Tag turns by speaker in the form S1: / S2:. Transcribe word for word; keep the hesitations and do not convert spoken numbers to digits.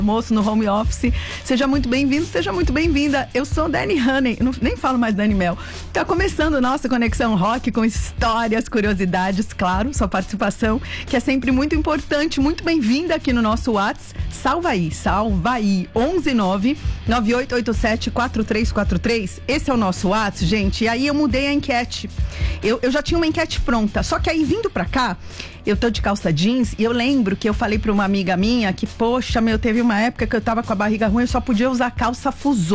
S1: Almoço no home office, seja muito bem-vindo, seja muito bem-vinda. Eu sou Dani Honey, não, nem falo mais Dani Mel. Tá começando nossa Conexão Rock com histórias, curiosidades, claro, sua participação, que é sempre muito importante, muito bem-vinda aqui no nosso WhatsApp. Salva aí, salva aí, onze nove nove oito oito sete quatro três quatro três. Esse é o nosso WhatsApp, gente. E aí eu mudei a enquete. Eu, eu já tinha uma enquete pronta, só que aí vindo pra cá, eu tô de calça jeans e eu lembro que eu falei pra uma amiga minha que, poxa, meu, teve uma época que eu tava com a barriga ruim, eu só podia usar calça fusô.